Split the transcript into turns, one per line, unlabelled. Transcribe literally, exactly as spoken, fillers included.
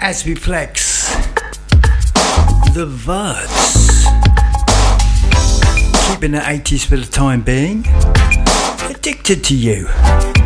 as we flex the Verts. Keeping the eighties for the time being. Addicted to You.